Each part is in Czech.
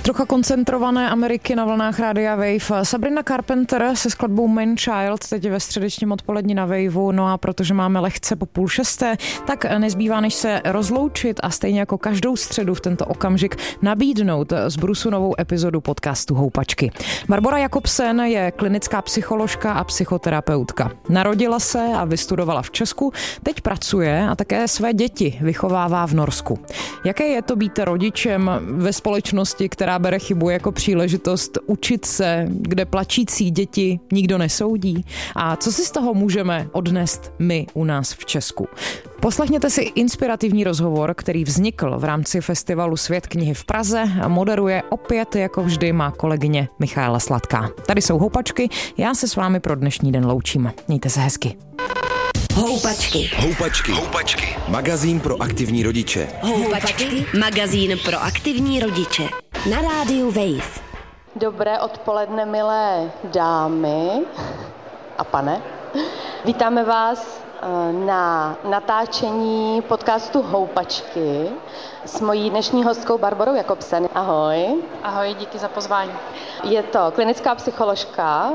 Trocha koncentrované Ameriky na vlnách Rádia Wave. Sabrina Carpenter se skladbou Man Child teď ve středečním odpolední na Waveu. No a protože máme lehce po 5:30, tak nezbývá než se rozloučit a stejně jako každou středu v tento okamžik nabídnout z brusu novou epizodu podcastu Houpačky. Barbora Jakobsen je klinická psycholožka a psychoterapeutka. Narodila se a vystudovala v Česku, teď pracuje a také své děti vychovává v Norsku. Jaké je to být rodičem ve společnosti, která bere chybu jako příležitost učit se, kde plačící děti nikdo nesoudí? A co si z toho můžeme odnést my u nás v Česku? Poslechněte si inspirativní rozhovor, který vznikl v rámci festivalu Svět knihy v Praze a moderuje opět jako vždy má kolegyně Michaela Sladká. Tady jsou Houpačky, já se s vámi pro dnešní den loučím. Mějte se hezky. Houpačky. Houpačky. Houpačky. Magazín pro aktivní rodiče. Houpačky. Magazín pro aktivní rodiče. Na rádiu Wave. Dobré odpoledne, milé dámy a pane. Vítáme vás na natáčení podcastu Houpačky s mojí dnešní hostkou Barborou Jakobsen. Ahoj. Ahoj, díky za pozvání. Je to klinická psycholožka,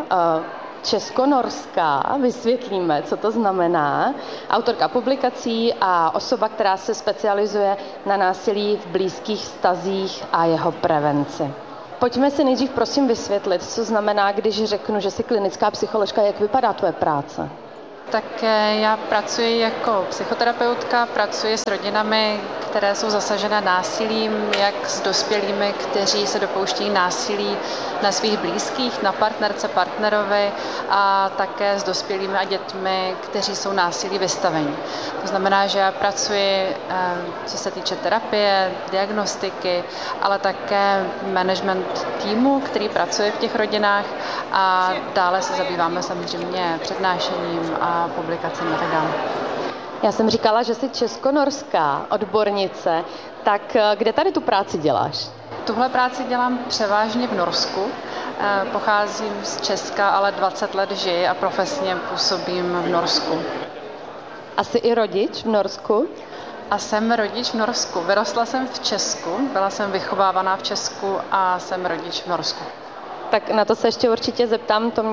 česko-norská, vysvětlíme, co to znamená, autorka publikací a osoba, která se specializuje na násilí v blízkých vztazích a jeho prevenci. Pojďme si nejdřív prosím vysvětlit, co znamená, když řeknu, že jsi klinická psycholožka, jak vypadá tvoje práce? Tak já pracuji jako psychoterapeutka, pracuji s rodinami, které jsou zasažené násilím, jak s dospělými, kteří se dopouštějí násilí na svých blízkých, na partnerce, partnerovi a také s dospělými a dětmi, kteří jsou násilí vystaveni. To znamená, že já pracuji, co se týče terapie, diagnostiky, ale také management týmu, který pracuje v těch rodinách a dále se zabýváme samozřejmě přednášením a publikacemi a tak dále. Já jsem říkala, že jsi česko-norská odbornice, tak kde tady tu práci děláš? Tuhle práci dělám převážně v Norsku. Pocházím z Česka, ale 20 let žiji a profesně působím v Norsku. A jsi i rodič v Norsku? A jsem rodič v Norsku. Vyrostla jsem v Česku, byla jsem vychovávaná v Česku a jsem rodič v Norsku. Tak na to se ještě určitě zeptám, to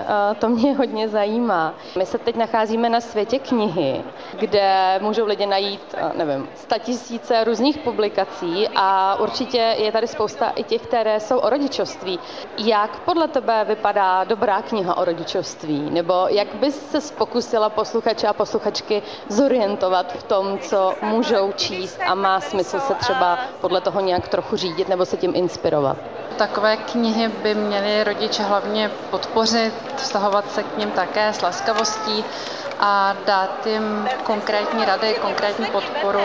mě hodně zajímá. My se teď nacházíme na světě knihy, kde můžou lidé najít, 100 000 různých publikací a určitě je tady spousta i těch, které jsou o rodičovství. Jak podle tebe vypadá dobrá kniha o rodičovství? Nebo jak bys se pokusila posluchače a posluchačky zorientovat v tom, co můžou číst a má smysl se třeba podle toho nějak trochu řídit nebo se tím inspirovat? Takové knihy by měli rodiče hlavně podpořit, vztahovat se k nim také s laskavostí a dát jim konkrétní rady, konkrétní podporu,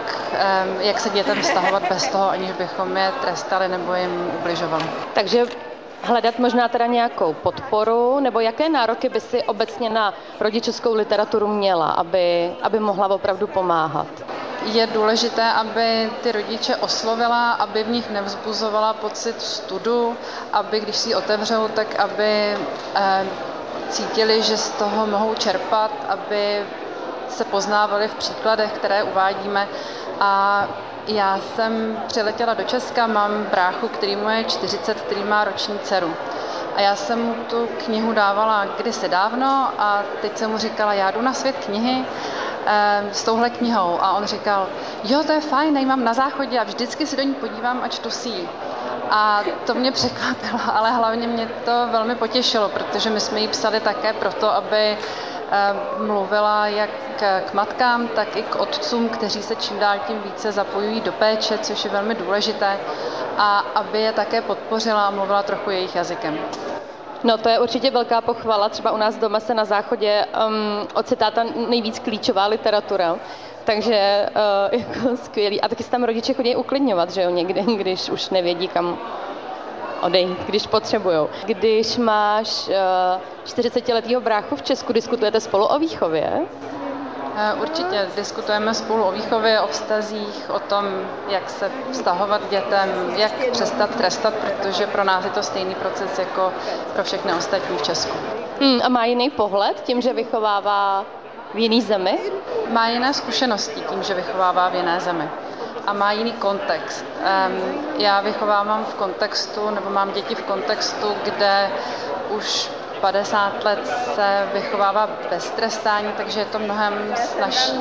jak se dětem vztahovat bez toho, aniž bychom je trestali nebo jim ubližovali. Takže hledat možná teda nějakou podporu, nebo jaké nároky by si obecně na rodičovskou literaturu měla, aby mohla opravdu pomáhat? Je důležité, aby ty rodiče oslovila, aby v nich nevzbuzovala pocit studu, aby když si ji otevřou, tak aby cítili, že z toho mohou čerpat, aby se poznávali v příkladech, které uvádíme. A já jsem přiletěla do Česka, mám bráchu, který mu je 40, který má roční dceru. A já jsem mu tu knihu dávala kdysi dávno a teď jsem mu říkala, já jdu na Svět knihy s touhle knihou. A on říkal, jo, to je fajn, ji mám na záchodě a vždycky se do ní podívám a čtu si ji. A to mě překvapilo, ale hlavně mě to velmi potěšilo, protože my jsme ji psali také proto, aby mluvila jak k matkám, tak i k otcům, kteří se čím dál tím více zapojují do péče, což je velmi důležité, a aby je také podpořila a mluvila trochu jejich jazykem. No to je určitě velká pochvala, třeba u nás doma se na záchodě ocitá ta nejvíc klíčová literatura, takže jako skvělý. A taky se tam rodiče chodí uklidňovat, že jo, někdy, když už nevědí, kam odejít, když potřebujou. Když máš 40letýho bráchu v Česku, diskutujete spolu o výchově? Určitě diskutujeme spolu o výchově, o vztazích, o tom, jak se vztahovat dětem, jak přestat trestat, protože pro nás je to stejný proces jako pro všechny ostatní v Česku. A má jiný pohled tím, že vychovává v jiný zemi? Má jiné zkušenosti tím, že vychovává v jiné zemi. a má jiný kontext. Já vychovávám v kontextu, nebo mám děti v kontextu, kde už 50 let se vychovává bez trestání, takže je to mnohem snazší.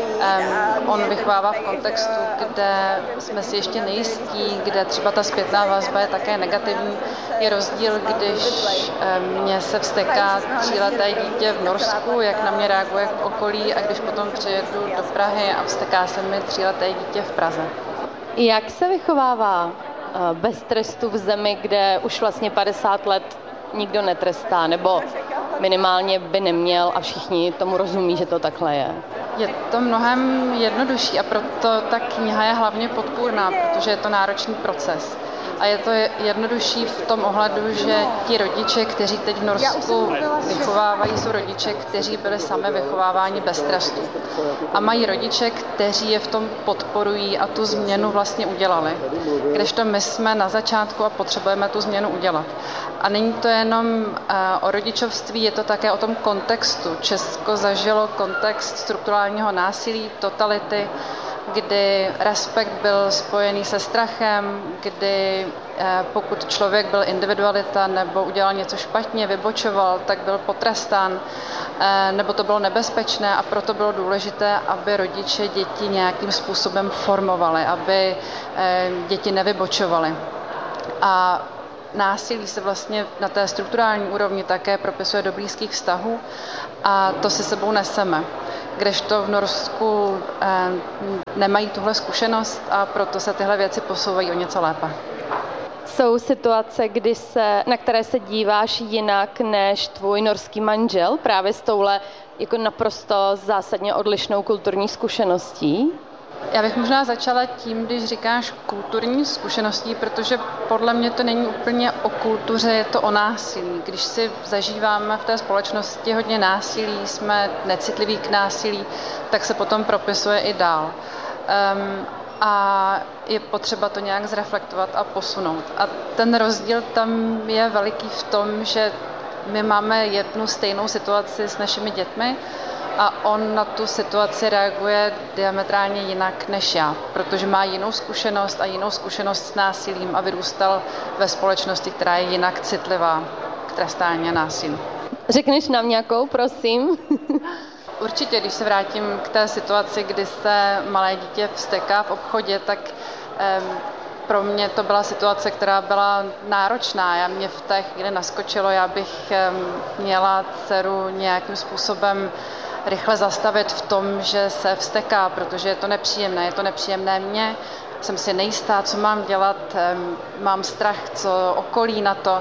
On vychovává v kontextu, kde jsme si ještě nejistí, kde třeba ta zpětná vazba je také negativní. Je rozdíl, když mě se vzteká 3leté dítě v Norsku, jak na mě reaguje v okolí, a když potom přijedu do Prahy a vzteká se mi 3leté dítě v Praze. Jak se vychovává bez trestu v zemi, kde už vlastně 50 let nikdo netrestá, nebo minimálně by neměl a všichni tomu rozumí, že to takhle je? Je to mnohem jednodušší a proto ta kniha je hlavně podpůrná, protože je to náročný proces. A je to jednodušší v tom ohledu, že ti rodiče, kteří teď v Norsku vychovávají, jsou rodiče, kteří byli sami vychováváni bez trestu. A mají rodiče, kteří je v tom podporují a tu změnu vlastně udělali. Kdežto my jsme na začátku a potřebujeme tu změnu udělat. A není to jenom o rodičovství, je to také o tom kontextu. Česko zažilo kontext strukturálního násilí, totality, kdy respekt byl spojený se strachem, kdy pokud člověk byl individualita nebo udělal něco špatně, vybočoval, tak byl potrestán, nebo to bylo nebezpečné, a proto bylo důležité, aby rodiče děti nějakým způsobem formovali, aby děti nevybočovaly. A násilí se vlastně na té strukturální úrovni také propisuje do blízkých vztahů a to si sebou neseme. Kdežto v Norsku nemají tuhle zkušenost a proto se tyhle věci posouvají o něco lépe. Jsou situace, na které se díváš jinak než tvůj norský manžel, právě s touhle jako naprosto zásadně odlišnou kulturní zkušeností? Já bych možná začala tím, když říkáš kulturní zkušeností, protože podle mě to není úplně o kultuře, je to o násilí. Když si zažíváme v té společnosti hodně násilí, jsme necitliví k násilí, tak se potom propisuje i dál. A je potřeba to nějak zreflektovat a posunout. A ten rozdíl tam je veliký v tom, že my máme jednu stejnou situaci s našimi dětmi, a on na tu situaci reaguje diametrálně jinak než já, protože má jinou zkušenost a jinou zkušenost s násilím a vyrůstal ve společnosti, která je jinak citlivá k trestání a násilí. Řekneš nám nějakou, prosím? Určitě, když se vrátím k té situaci, kdy se malé dítě vzteká v obchodě, tak pro mě to byla situace, která byla náročná. Mě v té chvíli naskočilo, já bych měla dceru nějakým způsobem rychle zastavit v tom, že se vzteká, protože je to nepříjemné. Je to nepříjemné mně, jsem si nejistá, co mám dělat, mám strach, co okolí na to.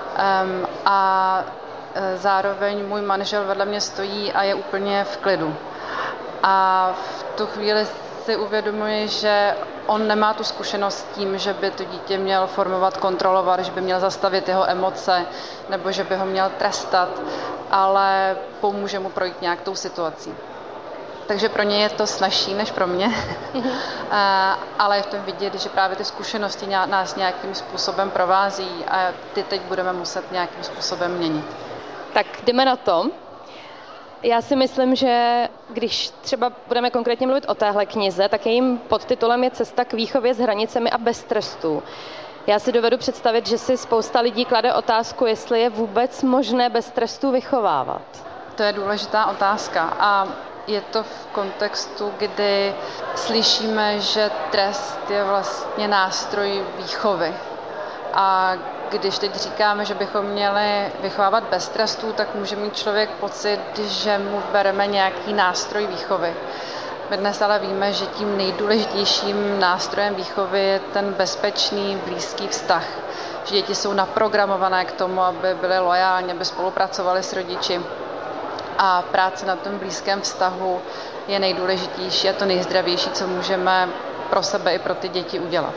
A zároveň můj manžel vedle mě stojí a je úplně v klidu. A v tu chvíli si uvědomuji, že on nemá tu zkušenost s tím, že by to dítě měl formovat, kontrolovat, že by měl zastavit jeho emoce nebo že by ho měl trestat, ale pomůže mu projít nějak tou situací. Takže pro ně je to snazší než pro mě, ale je v tom vidět, že právě ty zkušenosti nás nějakým způsobem provází a ty teď budeme muset nějakým způsobem měnit. Tak jdeme na to. Já si myslím, že když třeba budeme konkrétně mluvit o téhle knize, tak jejím podtitulem je Cesta k výchově s hranicemi a bez trestu. Já si dovedu představit, že si spousta lidí klade otázku, jestli je vůbec možné bez trestu vychovávat. To je důležitá otázka a je to v kontextu, kdy slyšíme, že trest je vlastně nástroj výchovy. A když teď říkáme, že bychom měli vychovávat bez trestů, tak může mít člověk pocit, že mu bereme nějaký nástroj výchovy. My dnes ale víme, že tím nejdůležitějším nástrojem výchovy je ten bezpečný, blízký vztah. Že děti jsou naprogramované k tomu, aby byly loajální, aby spolupracovali s rodiči. A práce na tom blízkém vztahu je nejdůležitější a to nejzdravější, co můžeme pro sebe i pro ty děti udělat.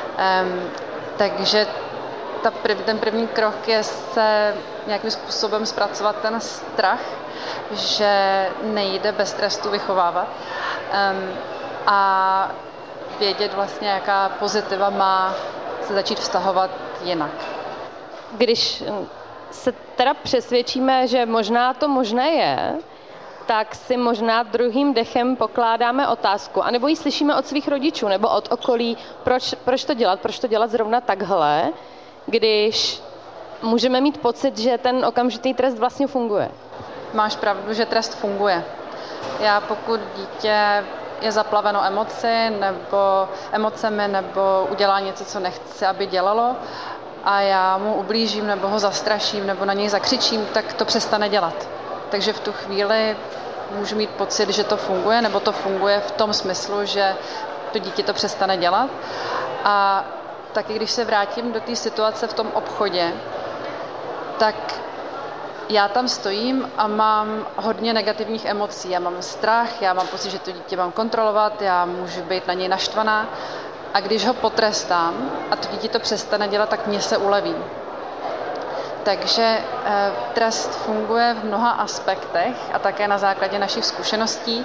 Takže ten první krok je se nějakým způsobem zpracovat ten strach, že nejde bez trestu vychovávat a vědět vlastně, jaká pozitiva má se začít vztahovat jinak. Když se teda přesvědčíme, že možná to možné je, tak si možná druhým dechem pokládáme otázku, anebo ji slyšíme od svých rodičů nebo od okolí, proč to dělat zrovna takhle, když můžeme mít pocit, že ten okamžitý trest vlastně funguje. Máš pravdu, že trest funguje. Pokud dítě je zaplaveno emocemi nebo udělá něco, co nechci, aby dělalo, a já mu ublížím nebo ho zastraším nebo na něj zakřičím, tak to přestane dělat. Takže v tu chvíli můžu mít pocit, že to funguje, nebo to funguje v tom smyslu, že to dítě to přestane dělat. A taky když se vrátím do té situace v tom obchodě, tak já tam stojím a mám hodně negativních emocí. Já mám strach, já mám pocit, že to dítě mám kontrolovat, já můžu být na něj naštvaná. A když ho potrestám a to dítě to přestane dělat, tak mě se uleví. Takže trest funguje v mnoha aspektech a také na základě našich zkušeností,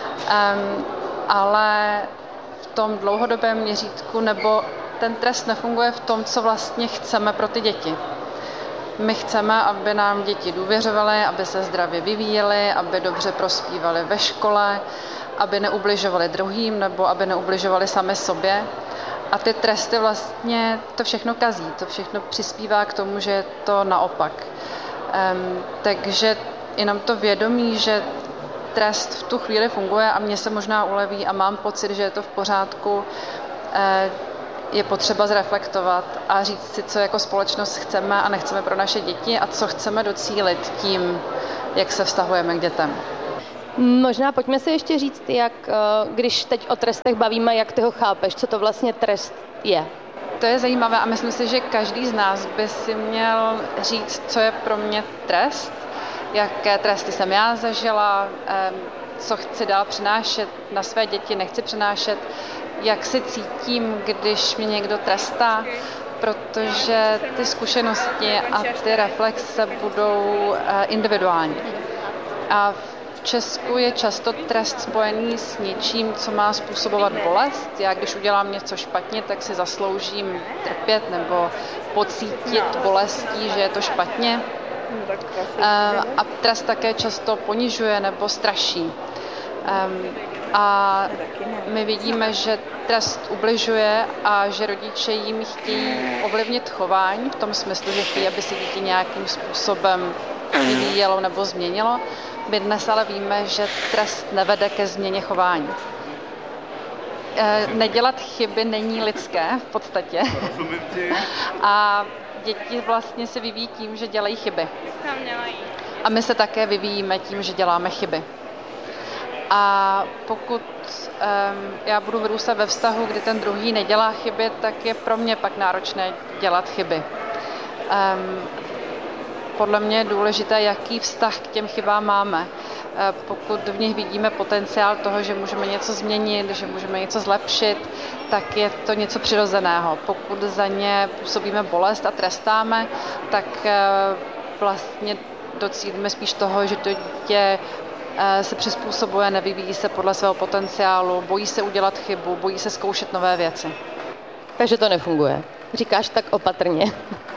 ale v tom dlouhodobém měřítku nebo ten trest nefunguje v tom, co vlastně chceme pro ty děti. My chceme, aby nám děti důvěřovaly, aby se zdravě vyvíjely, aby dobře prospívaly ve škole, aby neubližovali druhým nebo aby neubližovali sami sobě. A ty tresty vlastně to všechno kazí, to všechno přispívá k tomu, že je to naopak. Takže jenom to vědomí, že trest v tu chvíli funguje a mě se možná uleví a mám pocit, že je to v pořádku, je potřeba zreflektovat a říct si, co jako společnost chceme a nechceme pro naše děti a co chceme docílit tím, jak se vztahujeme k dětem. Možná pojďme si ještě říct, jak, když teď o trestech bavíme, jak ty ho chápeš, co to vlastně trest je. To je zajímavé a myslím si, že každý z nás by si měl říct, co je pro mě trest, jaké tresty jsem já zažila, co chci dál přinášet na své děti, nechci přinášet, jak si cítím, když mě někdo trestá, protože ty zkušenosti a ty reflexe budou individuální. A v Česku je často trest spojený s něčím, co má způsobovat bolest. Já když udělám něco špatně, tak si zasloužím trpět nebo pocítit bolestí, že je to špatně. A trest také často ponižuje nebo straší. A my vidíme, že trest ubližuje a že rodiče jim chtějí ovlivnit chování v tom smyslu, že chtějí, aby se dítě nějakým způsobem vyvíjelo nebo změnilo. My dnes ale víme, že trest nevede ke změně chování. Nedělat chyby není lidské v podstatě. A děti vlastně se vyvíjí tím, že dělají chyby. A my se také vyvíjíme tím, že děláme chyby. A pokud já budu vyrůstat ve vztahu, kdy ten druhý nedělá chyby, tak je pro mě pak náročné dělat chyby. Podle mě je důležité, jaký vztah k těm chybám máme. Pokud v nich vidíme potenciál toho, že můžeme něco změnit, že můžeme něco zlepšit, tak je to něco přirozeného. Pokud za ně působíme bolest a trestáme, tak vlastně docílíme spíš toho, že to dítě se přizpůsobuje, nevyvíjí se podle svého potenciálu, bojí se udělat chybu, bojí se zkoušet nové věci. Takže to nefunguje. Říkáš tak opatrně.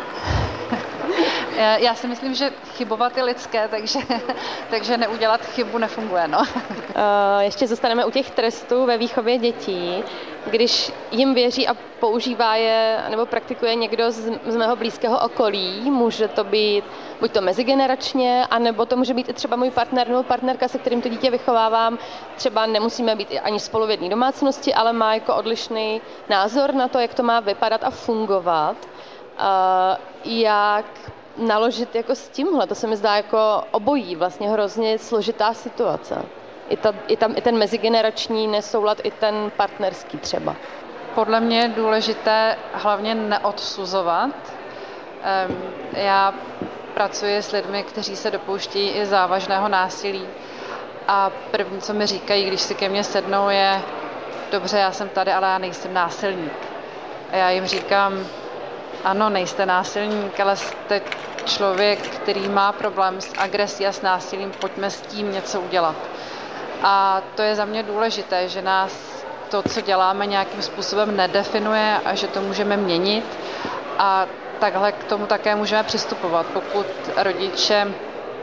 Já si myslím, že chybovat je lidské, takže neudělat chybu nefunguje. No. Ještě zůstaneme u těch trestů ve výchově dětí. Když jim věří a používá je nebo praktikuje někdo z mého blízkého okolí, může to být buď to mezigeneračně, anebo to může být i třeba můj partner nebo partnerka, se kterým to dítě vychovávám. Třeba nemusíme být ani spolu v jedné domácnosti, ale má jako odlišný názor na to, jak to má vypadat a fungovat. Jak naložit jako s tímhle, to se mi zdá jako obojí, vlastně hrozně složitá situace. I ten mezigenerační nesoulad, i ten partnerský třeba. Podle mě je důležité hlavně neodsuzovat. Já pracuji s lidmi, kteří se dopouštějí i závažného násilí a první, co mi říkají, když si ke mně sednou, je dobře, já jsem tady, ale já nejsem násilník. A já jim říkám, ano, nejste násilník, ale jste člověk, který má problém s agresí a s násilím, pojďme s tím něco udělat. A to je za mě důležité, že nás to, co děláme, nějakým způsobem nedefinuje a že to můžeme měnit a takhle k tomu také můžeme přistupovat. Pokud rodiče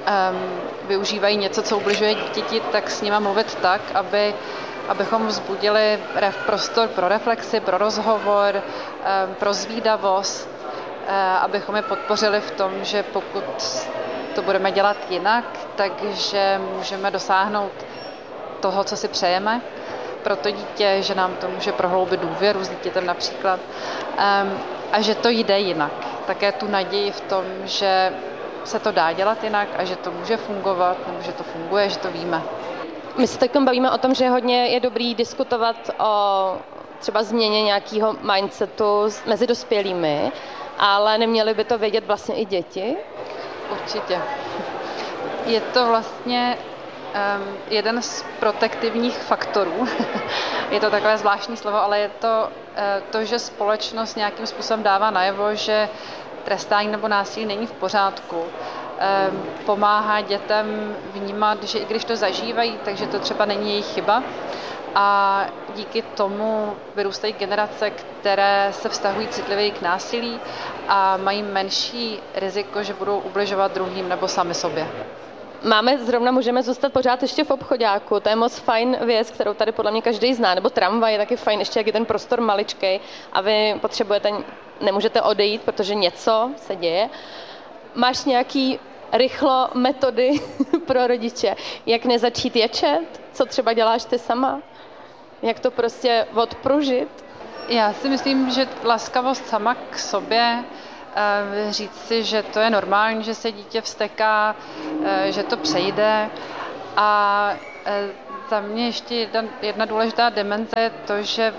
využívají něco, co ubližuje dítěti, tak s nima mluvit tak, abychom vzbudili prostor pro reflexi, pro rozhovor, pro zvídavost, abychom je podpořili v tom, že pokud to budeme dělat jinak, takže můžeme dosáhnout toho, co si přejeme pro to dítě, že nám to může prohloubit důvěru s dítětem například a že to jde jinak. Také tu naději v tom, že se to dá dělat jinak a že to může fungovat, nebo že to funguje, že to víme. My se teď bavíme o tom, že hodně je dobrý diskutovat o třeba změně nějakého mindsetu mezi dospělými, ale neměly by to vědět vlastně i děti? Určitě. Je to vlastně jeden z protektivních faktorů. Je to takové zvláštní slovo, ale je to, že společnost nějakým způsobem dává najevo, že trestání nebo násilí není v pořádku. Pomáhá dětem vnímat, že i když to zažívají, takže to třeba není jejich chyba. A díky tomu vyrůstají generace, které se vztahují citlivěji k násilí a mají menší riziko, že budou ubližovat druhým nebo sami sobě. Můžeme zůstat pořád ještě v obchoďáku, to je moc fajn věc, kterou tady podle mě každý zná, nebo tramvaj je taky fajn, ještě jak je ten prostor maličkej a vy nemůžete odejít, protože něco se děje. Máš nějaký rychlo metody pro rodiče, jak nezačít ječet, co třeba děláš ty sama, jak to prostě odpružit? Já si myslím, že laskavost sama k sobě, říct si, že to je normální, že se dítě vzteká, že to přejde a za mě ještě jedna důležitá dimenze je to, že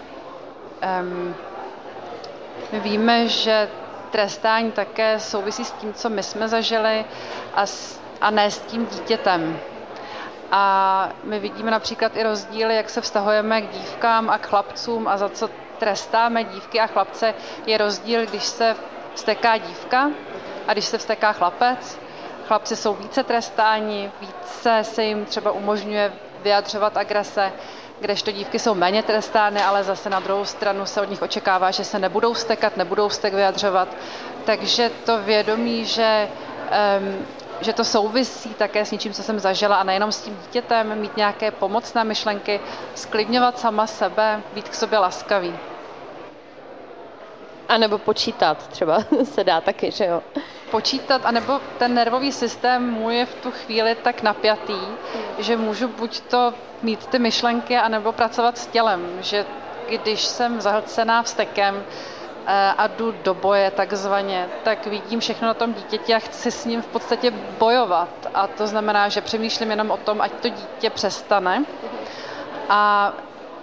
my víme, že trestání také souvisí s tím, co my jsme zažili a ne s tím dítětem. A my vidíme například i rozdíly, jak se vztahujeme k dívkám a k chlapcům a za co trestáme dívky a chlapce. Je rozdíl, když se vzteká dívka a když se vzteká chlapec. Chlapci jsou více trestáni, více se jim třeba umožňuje vyjadřovat agrese, kdežto dívky jsou méně trestány, ale zase na druhou stranu se od nich očekává, že se nebudou vztekat, nebudou vztek vyjadřovat. Takže to vědomí, že to souvisí také s něčím, co jsem zažila a nejenom s tím dítětem, mít nějaké pomocné myšlenky, sklidňovat sama sebe, být k sobě laskavý. A nebo počítat třeba se dá taky, že jo? Počítat, anebo ten nervový systém můj je v tu chvíli tak napjatý, že můžu buď to mít ty myšlenky, anebo pracovat s tělem, že když jsem zahlcená vztekem a jdu do boje takzvaně, tak vidím všechno na tom dítěti a chci s ním v podstatě bojovat. A to znamená, že přemýšlím jenom o tom, ať to dítě přestane. A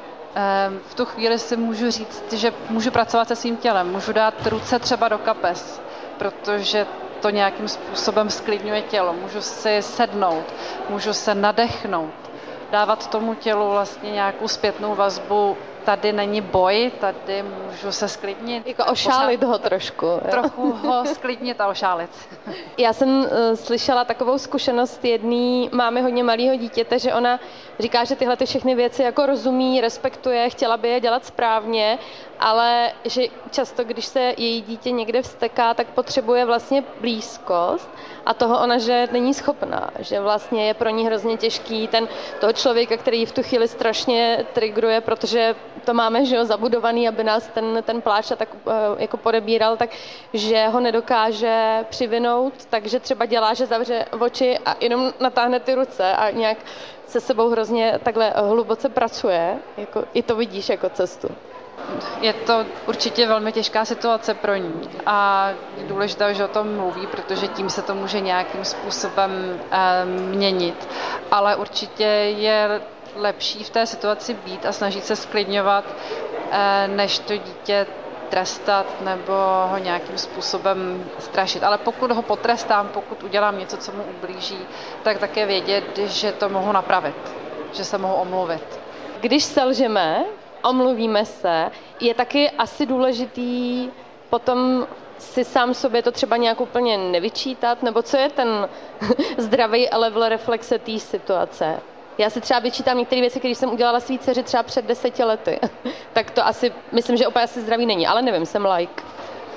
v tu chvíli si můžu říct, že můžu pracovat se svým tělem, můžu dát ruce třeba do kapes, protože to nějakým způsobem sklidňuje tělo. Můžu si sednout, můžu se nadechnout, dávat tomu tělu vlastně nějakou zpětnou vazbu. Tady není boj, tady můžu se sklidnit. Jako ošálit ho trošku. Trochu ho sklidnit a ošálit. Já jsem slyšela takovou zkušenost jedný mámy hodně malého dítěte, že ona říká, že tyhle všechny věci jako rozumí, respektuje, chtěla by je dělat správně, ale že často, když se její dítě někde vzteká, tak potřebuje vlastně blízkost a toho ona, že není schopná, že vlastně je pro ní hrozně těžký toho člověka, který ji v tu chvíli strašně trigruje, protože to máme, že jo, zabudovaný, aby nás ten pláč tak jako podebíral, takže ho nedokáže přivinout, takže třeba dělá, že zavře oči a jenom natáhne ty ruce a nějak se sebou hrozně takhle hluboce pracuje, jako, i to vidíš jako cestu. Je to určitě velmi těžká situace pro ní a je důležité, že o tom mluví, protože tím se to může nějakým způsobem měnit, ale určitě je lepší v té situaci být a snažit se sklidňovat, než to dítě trestat nebo ho nějakým způsobem strašit. Ale pokud ho potrestám, pokud udělám něco, co mu ublíží, tak také vědět, že to mohu napravit, že se mohu omluvit. Když selžeme, omluvíme se, je taky asi důležitý potom si sám sobě to třeba nějak úplně nevyčítat, nebo co je ten zdravý level reflexe té situace? Já si třeba vyčítám některé věci, které jsem udělala svý dceři třeba před 10 lety. Tak to asi, myslím, že úplně asi zdravý není, ale nevím, jsem like.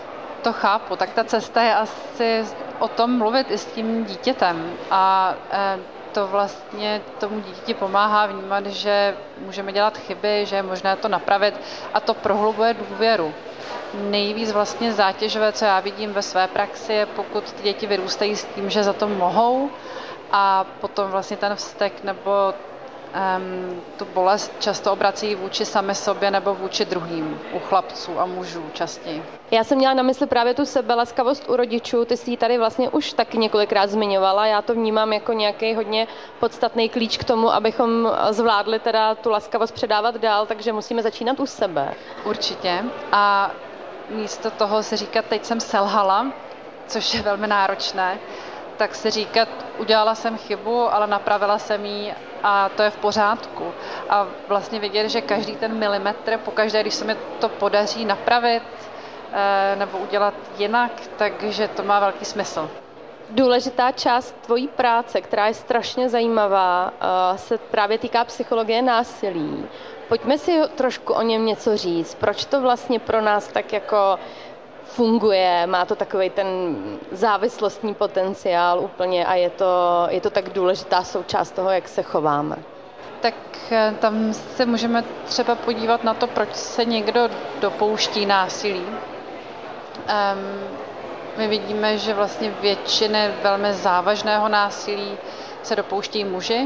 to chápu. Tak ta cesta je asi o tom mluvit i s tím dítětem a to vlastně tomu dítěti pomáhá vnímat, že můžeme dělat chyby, že je možné to napravit a to prohlubuje důvěru. Nejvíc vlastně zátěžové, co já vidím ve své praxi, je pokud ty děti vyrůstají s tím, že za to mohou a potom vlastně ten vztek nebo tu bolest často obrací vůči sami sobě nebo vůči druhým, u chlapců a mužů častěji. Já jsem měla na mysli právě tu sebelaskavost u rodičů, ty jsi ji tady vlastně už taky několikrát zmiňovala, já to vnímám jako nějaký hodně podstatný klíč k tomu, abychom zvládli teda tu laskavost předávat dál, takže musíme začínat u sebe. Určitě a místo toho si říkat, teď jsem selhala, což je velmi náročné, tak si říkat, udělala jsem chybu, ale napravila jsem ji a to je v pořádku. A vlastně vidět, že každý ten milimetr, pokaždé, když se mi to podaří napravit nebo udělat jinak, takže to má velký smysl. Důležitá část tvojí práce, která je strašně zajímavá, se právě týká psychologie násilí. Pojďme si trošku o něm něco říct. Proč to vlastně pro nás tak jako funguje, má to takovej ten závislostní potenciál úplně a je to tak důležitá součást toho, jak se chováme. Tak tam se můžeme třeba podívat na to, proč se někdo dopouští násilí. My vidíme, že vlastně většiny velmi závažného násilí se dopouští muži.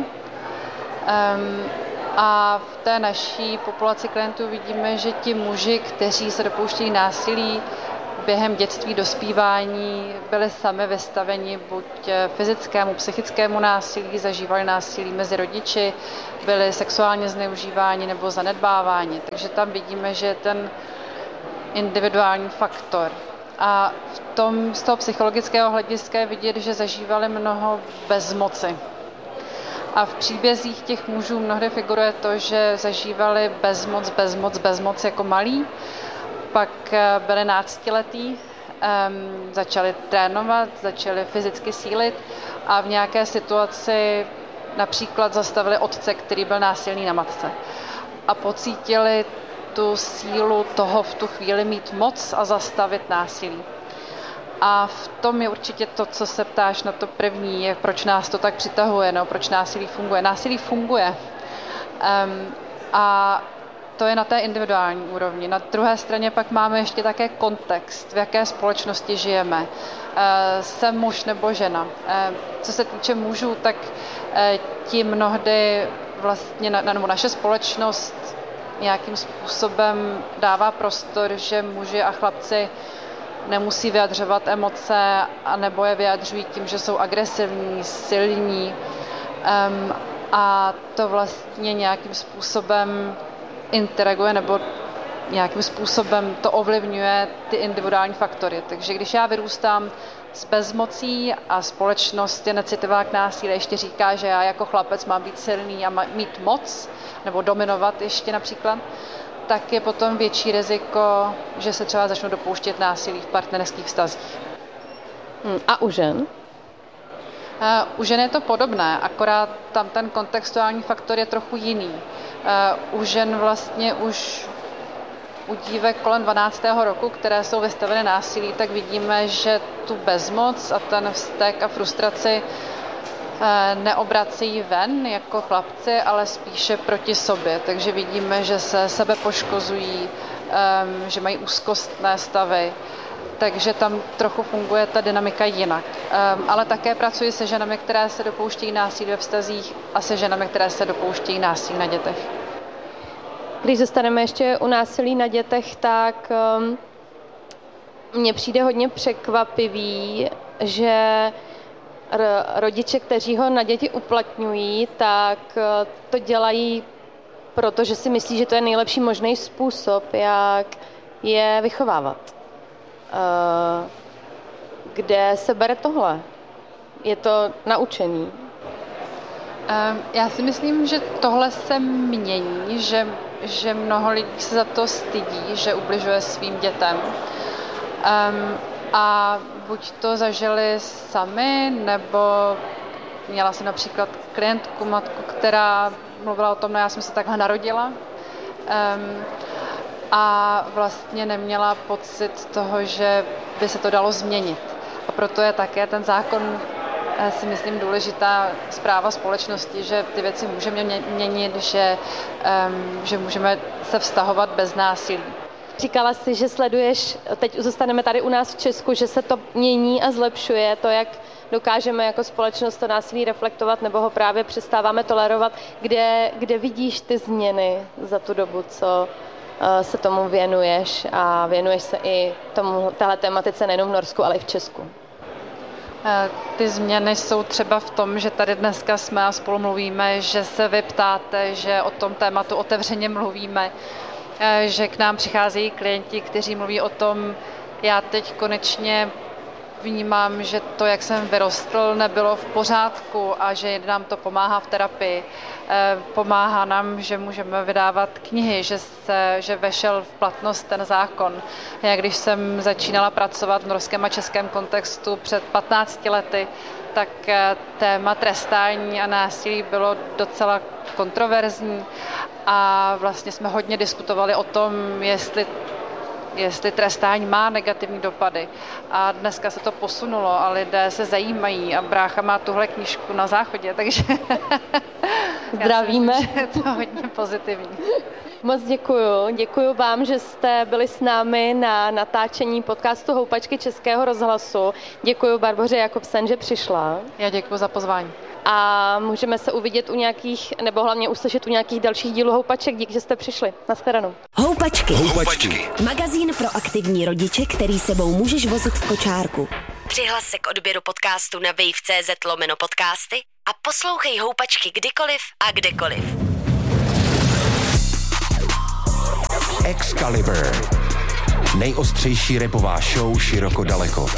A v té naší populaci klientů vidíme, že ti muži, kteří se dopouští násilí, během dětství, dospívání byli sami vystaveni buď fyzickému, psychickému násilí, zažívali násilí mezi rodiči, byli sexuálně zneužíváni nebo zanedbáváni. Takže tam vidíme, že je ten individuální faktor. A z toho psychologického hlediska je vidět, že zažívali mnoho bezmoci. A v příbězích těch mužů mnohdy figuruje to, že zažívali bezmoc jako malí, pak byli náctiletí, začali trénovat, začali fyzicky sílit a v nějaké situaci například zastavili otce, který byl násilný na matce. A pocítili tu sílu toho v tu chvíli mít moc a zastavit násilí. A v tom je určitě to, co se ptáš na to první, je, proč nás to tak přitahuje, no, proč násilí funguje. Násilí funguje. A to je na té individuální úrovni. Na druhé straně pak máme ještě také kontext, v jaké společnosti žijeme. Jsem muž nebo žena. Co se týče mužů, tak ti mnohdy vlastně naše společnost nějakým způsobem dává prostor, že muži a chlapci nemusí vyjadřovat emoce, anebo je vyjadřují tím, že jsou agresivní, silní. A to vlastně nějakým způsobem interaguje nebo nějakým způsobem to ovlivňuje ty individuální faktory. Takže když já vyrůstám s bezmocí a společnost je necitlivá k násilí, ještě říká, že já jako chlapec mám být silný a mít moc, nebo dominovat ještě například, tak je potom větší riziko, že se třeba začnou dopouštět násilí v partnerských vztazích. A u žen? U žen je to podobné, akorát tam ten kontextuální faktor je trochu jiný. U žen vlastně už u dívek kolem 12. roku, které jsou vystaveny násilí, tak vidíme, že tu bezmoc a ten vztek a frustraci neobracejí ven jako chlapci, ale spíše proti sobě. Takže vidíme, že se sebe poškozují, že mají úzkostné stavy. Takže tam trochu funguje ta dynamika jinak. Ale také pracuji se ženami, které se dopouštějí násilí ve vztazích a se ženami, které se dopouštějí násilí na dětech. Když zůstaneme ještě u násilí na dětech, tak mně přijde hodně překvapivý, že rodiče, kteří ho na děti uplatňují, tak to dělají, protože si myslí, že to je nejlepší možný způsob, jak je vychovávat. Kde se bere tohle? Je to naučení? Já si myslím, že tohle se mění, že mnoho lidí se za to stydí, že ubližuje svým dětem. A buď to zažili sami, nebo měla jsem například klientku, matku, která mluvila o tom, no já jsem se takhle narodila. a vlastně neměla pocit toho, že by se to dalo změnit. A proto je také ten zákon, si myslím, důležitá správa společnosti, že ty věci můžeme měnit, že můžeme se vztahovat bez násilí. Říkala jsi, že sleduješ, teď zůstaneme tady u nás v Česku, že se to mění a zlepšuje, to, jak dokážeme jako společnost to násilí reflektovat nebo ho právě přestáváme tolerovat. Kde vidíš ty změny za tu dobu, co se tomu věnuješ a věnuješ se i téhle tematice nejenom v Norsku, ale i v Česku? Ty změny jsou třeba v tom, že tady dneska jsme a spolu mluvíme, že se vy ptáte, že o tom tématu otevřeně mluvíme, že k nám přicházejí klienti, kteří mluví o tom, já teď konečně vnímám, že to, jak jsem vyrostl, nebylo v pořádku a že nám to pomáhá v terapii. Pomáhá nám, že můžeme vydávat knihy, že vešel v platnost ten zákon. Já když jsem začínala pracovat v norském a českém kontextu před 15 lety, tak téma trestání a násilí bylo docela kontroverzní a vlastně jsme hodně diskutovali o tom, jestli trestání má negativní dopady. A dneska se to posunulo a lidé se zajímají a brácha má tuhle knížku na záchodě, takže zdravíme. Já si myslím, že je to hodně pozitivní. Moc děkuju vám, že jste byli s námi na natáčení podcastu Houpačky Českého rozhlasu. Děkuju Barboře Jakobsen, že přišla. Já děkuju za pozvání. A můžeme se uvidět u nějakých, nebo hlavně uslyšet u nějakých dalších dílů Houpaček. Díky, že jste přišli. Nashledanou. Houpačky. Magazín pro aktivní rodiče, který sebou můžeš vozit v kočárku. Přihlas se k odběru podcastu na wave.cz/podcasty a poslouchej Houpačky kdykoliv a kdekoliv. Excalibur. Nejostřejší rapová show široko daleko.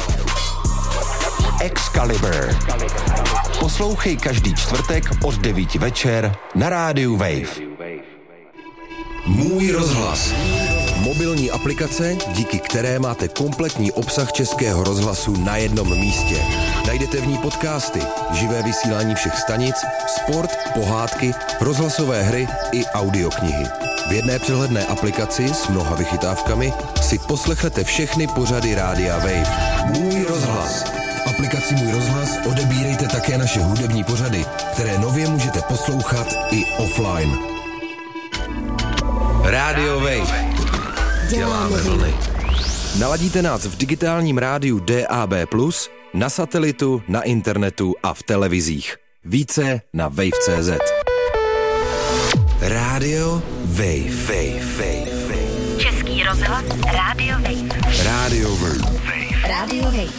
Excalibur. Poslouchej každý čtvrtek od 9 večer na rádiu Wave. Můj rozhlas. Mobilní aplikace, díky které máte kompletní obsah Českého rozhlasu na jednom místě. Najdete v ní podcasty, živé vysílání všech stanic, sport, pohádky, rozhlasové hry i audioknihy. V jedné přehledné aplikaci s mnoha vychytávkami si poslechnete všechny pořady rádia Wave. Můj rozhlas. V aplikaci Můj rozhlas odebírejte také naše hudební pořady, které nově můžete poslouchat i offline. Rádio Wave. Děláme vlny. Naladíte nás v digitálním rádiu DAB+, na satelitu, na internetu a v televizích. Více na wave.cz. Rádio Wave. Český rozhlas Rádio Wave. Rádio Wave. Rádio Wave.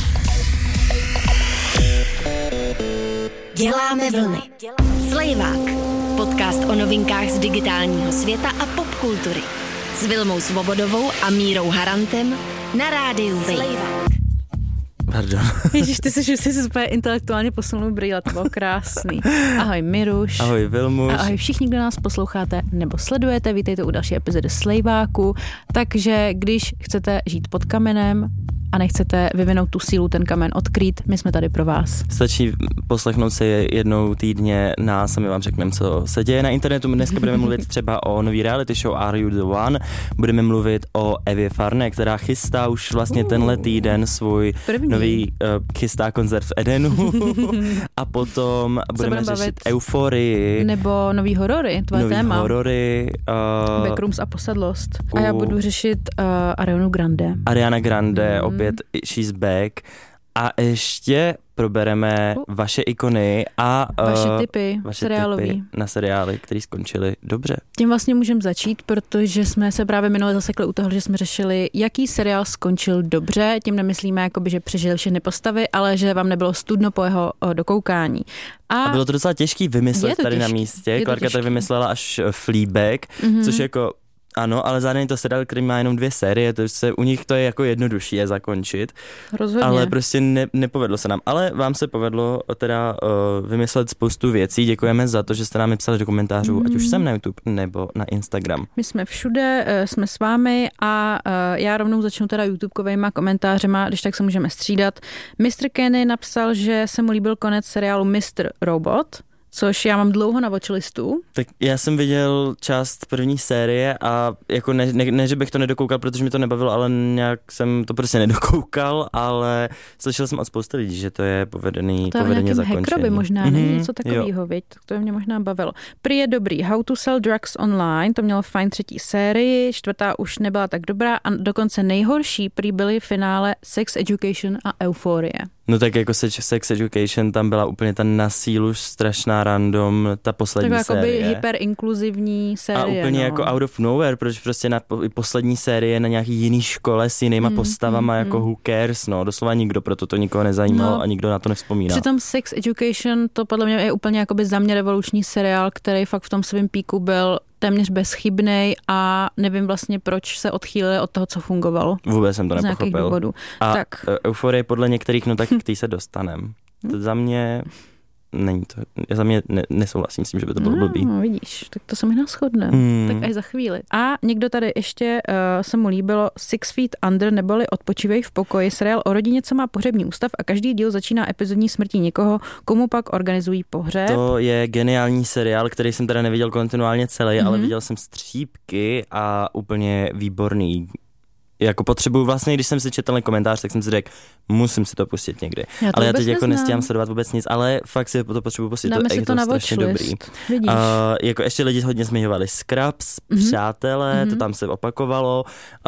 Děláme vlny. Slejvák. Podcast o novinkách z digitálního světa a popkultury. S Vilmou Svobodovou a Mírou Harantem na rádiu Wave. Pardon. Ježíš, ty jsi úplně intelektuálně posunul brýle, to bylo krásný. Ahoj Miruš. Ahoj Vilmuš. A ahoj všichni, kdo nás posloucháte nebo sledujete, vítejte u další epizody Slejváku. Takže když chcete žít pod kamenem a nechcete vyvinout tu sílu ten kamen odkrýt, my jsme tady pro vás. Stačí poslechnout si jednou týdně nás a my vám řekneme, co se děje na internetu. My dneska budeme mluvit třeba o nový reality show Are You The One. Budeme mluvit o Evě Farné, která chystá už vlastně tenhle týden svůj nový chystá koncert v Edenu. A potom budeme řešit euforii. Nebo nový horory, tvoje téma. Nový horory. Backrooms a posedlost. A já budu řešit Ariana Grande. Opět She's Back. A ještě probereme vaše ikony a vaše tipy na seriály, které skončily dobře. Tím vlastně můžeme začít, protože jsme se právě minule zasekli u toho, že jsme řešili, jaký seriál skončil dobře. Tím nemyslíme, jakoby, že přežil všechny postavy, ale že vám nebylo studno po jeho dokoukání. A bylo to docela těžký vymyslet tady na místě. Klárka tady vymyslela až Fleabag, což jako ano, ale zároveň to seriál, který má jenom 2 série, to se u nich to je jako jednodušší je zakončit. Rozhodně. Ale prostě nepovedlo se nám. Ale vám se povedlo teda vymyslet spoustu věcí. Děkujeme za to, že jste nám je psali do komentářů, ať už jsem na YouTube nebo na Instagram. My jsme všude, jsme s vámi a já rovnou začnu teda YouTubekovejma komentářema, když tak se můžeme střídat. Mr. Kenny napsal, že se mu líbil konec seriálu Mr. Robot, což já mám dlouho na watchlistu. Tak já jsem viděl část první série a jako ne, že bych to nedokoukal, protože mi to nebavilo, ale nějak jsem to prostě nedokoukal, ale slyšel jsem od spousty lidí, že to je povedeně zakončený. Hackroby možná, není něco takového, viď? To mě možná bavilo. Prý je dobrý. How to sell drugs online, to mělo fajn 3. sérii, 4. už nebyla tak dobrá a dokonce nejhorší prý byly v finále Sex Education a Euphorie. No tak jako Sex Education, tam byla úplně ta na sílu strašná random, ta poslední série. Tak jako hyperinkluzivní série. A úplně jako out of nowhere, protože prostě na poslední série na nějaký jiný škole s jinýma postavama, jako who cares, no, doslova nikdo, proto to nikoho nezajímalo a nikdo na to nevzpomíná. Přitom Sex Education, to podle mě je úplně jakoby za mě revoluční seriál, který fakt v tom svém píku byl téměř bezchybnej a nevím vlastně, proč se odchýlili od toho, co fungovalo. Vůbec jsem to nepochopil. A tak. Euforie podle některých, no tak k tý se dostanem. To za mě není to, já za mě nesouhlasím s tím, že by to bylo blbý. No, vidíš, tak to se mi shodne. Tak až za chvíli. A někdo tady ještě se mu líbilo 6 Feet Under, neboli Odpočívej v pokoji, seriál o rodině, co má pohřební ústav a každý díl začíná epizodní smrtí někoho, komu pak organizují pohřeb. To je geniální seriál, který jsem teda neviděl kontinuálně celý, ale viděl jsem střípky a úplně výborný. Jako potřebuju vlastně, když jsem si četl komentář, tak jsem si řekl, musím si to pustit někdy. Ale já teď jako nestíhám sledovat vůbec nic, ale fakt si to potřebuji pustit. Dáme to je to strašně dobrý. Jako ještě lidi hodně zmiňovali Scrubs, Přátelé, to tam se opakovalo,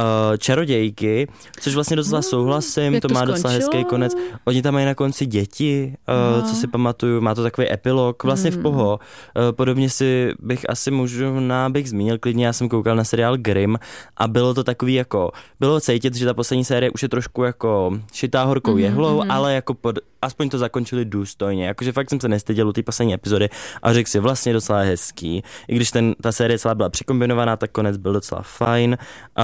Čarodějky, což vlastně docela souhlasím, to má docela hezký konec. Oni tam mají na konci děti, co si pamatuju, má to takový epilog, vlastně v poho. Podobně si bych asi možná zmínil klidně, já jsem koukal na seriál Grimm a bylo to takový jako bylo cítit, že ta poslední série už je trošku jako šitá horkou jehlou, ale jako aspoň to zakončili důstojně. Jakože fakt jsem se nestyděl u té poslední epizody a řekl si vlastně docela hezký. I když ta série celá byla přikombinovaná, tak konec byl docela fajn.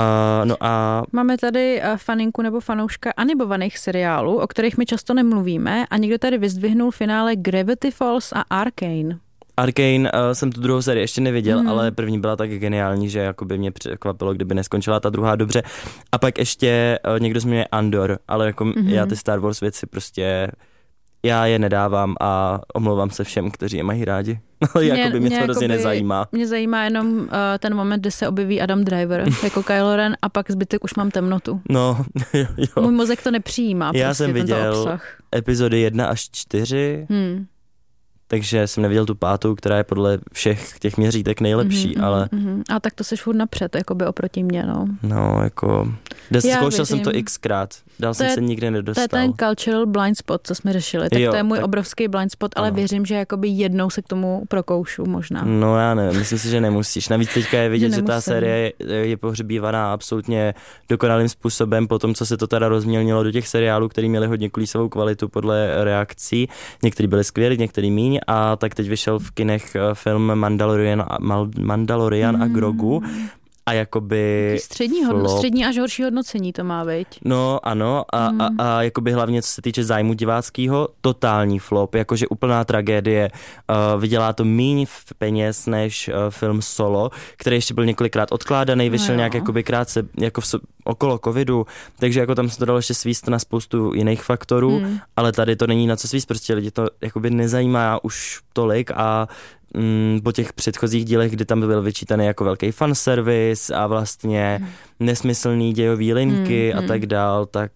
Máme tady faninku nebo fanouška animovaných seriálů, o kterých my často nemluvíme a někdo tady vyzdvihnul finále Gravity Falls a Arcane. Arcane jsem tu druhou sérii ještě neviděl, ale první byla tak geniální, že jakoby mě překvapilo, kdyby neskončila ta druhá dobře. A pak ještě někdo zmiňuje Andor, ale jako já ty Star Wars věci prostě já je nedávám a omlouvám se všem, kteří je mají rádi. Jakoby mě to hrozně nezajímá. Mě zajímá jenom ten moment, kdy se objeví Adam Driver jako Kylo Ren a pak zbytek už mám temnotu. No, jo. Můj mozek to nepřijímá. Já jsem viděl epizody 1 až 4. Takže jsem neviděl tu 5, která je podle všech těch měřítek nejlepší, ale... A tak to seš furt napřed, jakoby oproti mě, no. No, jako... Zkoušel jsem to xkrát, dál jsem se nikdy nedostal. To je ten cultural blind spot, co jsme řešili, tak to je můj obrovský blind spot, ale věřím, že jakoby jednou se k tomu prokoušu možná. No já nevím, myslím si, že nemusíš. Navíc teďka je vidět, že ta série je pohřbívaná absolutně dokonalým způsobem, po tom, co se to teda rozmělnilo do těch seriálů, který měli hodně klísovou kvalitu podle reakcí. Některý byli skvělí, některý míň. A tak teď vyšel v kinech film Mandalorian a Grogu. A jakoby střední až horší hodnocení to má, viď? No ano a jakoby hlavně co se týče zájmu diváckého, totální flop, jakože úplná tragédie. Vydělá to míň peněz než film Solo, který ještě byl několikrát odkládaný, vyšel nějak jakoby krátce jako okolo covidu, takže jako tam se to dalo ještě svíst na spoustu jiných faktorů, ale tady to není na co svíst, prostě lidi to jakoby nezajímá už tolik a po těch předchozích dílech, kdy tam byl vyčítaný jako velký fanservice a vlastně nesmyslný dějový linky a tak dál, tak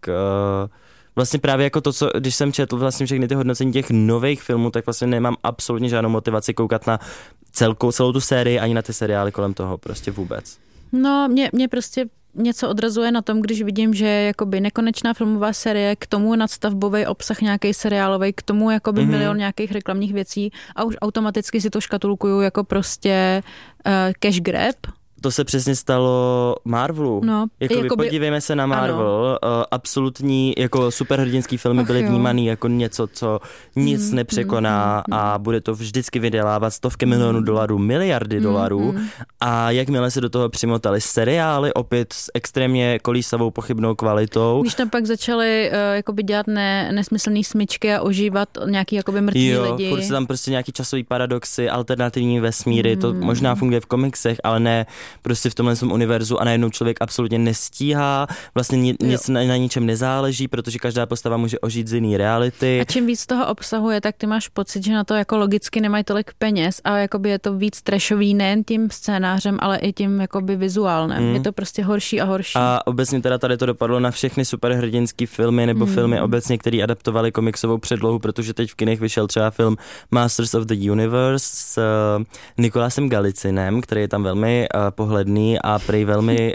vlastně právě jako to, co, když jsem četl vlastně všechny ty hodnocení těch nových filmů, tak vlastně nemám absolutně žádnou motivaci koukat na celou tu sérii ani na ty seriály kolem toho, prostě vůbec. No, mě prostě něco odrazuje na tom, když vidím, že je jakoby nekonečná filmová série, k tomu nadstavbový obsah nějaký seriálový, k tomu jakoby milion nějakých reklamních věcí a už automaticky si to škatulkuju jako prostě cash grab. To se přesně stalo Marvelu. No, jakoby podívejme se na Marvel. Absolutní jako superhrdinský filmy byly vnímaný jako něco, co nic nepřekoná a bude to vždycky vydělávat stovky milionů dolarů, miliardy dolarů. A jakmile se do toho přimotali seriály, opět s extrémně kolísavou pochybnou kvalitou. Když tam pak začali jakoby dělat nesmyslný smyčky a ožívat nějaký jakoby mrtví lidi. Furt se tam prostě nějaký časový paradoxy, alternativní vesmíry, to možná funguje v komiksech, ale ne prostě v tomhle univerzu a najednou člověk absolutně nestíhá, vlastně nic na ničem nezáleží, protože každá postava může ožít z jiný reality. A čím víc toho obsahuje, tak ty máš pocit, že na to jako logicky nemají tolik peněz a jakoby je to víc trashový nejen tím scénářem, ale i tím jakoby vizuálním. Je to prostě horší a horší. A obecně teda tady to dopadlo na všechny superhrdinský filmy nebo filmy obecně, které adaptovaly komiksovou předlohu, protože teď v kinech vyšel třeba film Masters of the Universe s Nikolásem Galicinem, který je tam velmi pohledný a prej velmi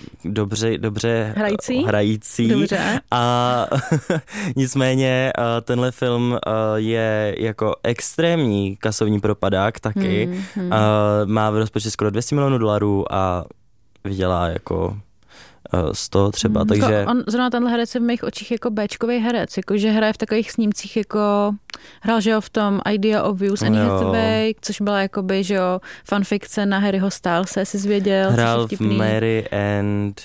dobře hrající. Dobře. A nicméně tenhle film je jako extrémní kasovní propadák taky. Má v rozpočtu skoro $200 milionů a vydělá jako 100 třeba, takže... On zrovna tenhle herec je v mých očích jako béčkový herec, jako že hraje v takových snímcích jako hrál, že jo, v tom Idea of You s Annie Hathaway, což byla jakoby, že jo, fanfikce na Harryho Stylese, jsi zvěděl. Hrál v Mary and...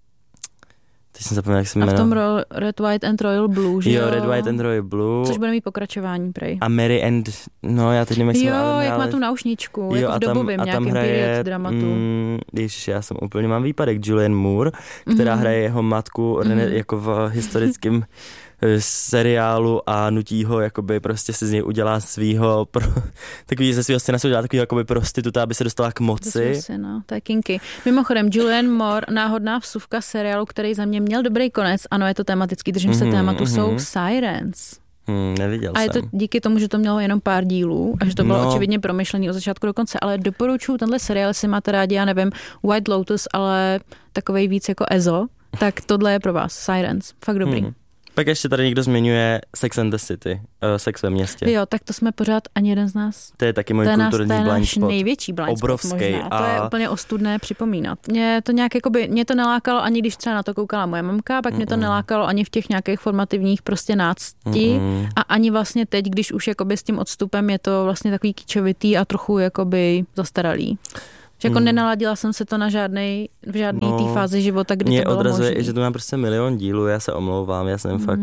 Teď jsem zapomněl, jak se jmenuje. A v tom Red, White and Royal Blue, že jo? Jo, Red, White and Royal Blue. Což bude mít pokračování, prej. A Mary and... No, já teď nevím, jak se jmenuje. Jo, jak má tu náušničku, jako v dobovém nějakém period dramatu. Ježiš, já jsem úplně mám výpadek. Julianne Moore, která hraje jeho matku jako v historickém seriálu a nutí ho, jakoby prostě si z něj udělá svýho, takový ze svýho syna se udělá takový jakoby prostituta, aby se dostala k moci. No, to je kinky. Mimochodem, Julianne Moore, náhodná vsuvka seriálu, který za mě měl dobrý konec, ano, je to tematický, držím se tématu, jsou Sirens. Neviděl a je to jsem. Díky tomu, že to mělo jenom pár dílů a že to bylo očividně promyšlený od začátku do konce, ale doporučuji tenhle seriál, jestli máte rádi, já nevím, White Lotus, ale takovej víc jako EZO, tak tohle je pro vás, Sirens, fakt dobrý. Pak ještě tady někdo zmiňuje Sex and the City, Sex ve městě. Jo, tak to jsme pořád ani jeden z nás. To je taky můj kulturní blind spot. Největší blind spot obrovský. Možná. To je úplně ostudné připomínat. Mě to nějak jakoby, mě to nelákalo ani když třeba na to koukala moje mamka, pak mě to nelákalo ani v těch nějakých formativních prostě nácti a ani vlastně teď, když už jakoby s tím odstupem je to vlastně takový kičovitý a trochu jakoby zastaralý. Že jako nenaladila jsem se to na v žádný té fázi života, kdy mě to bylo odrazuje možný. I, že to má prostě milion dílů, já se omlouvám, já jsem fakt,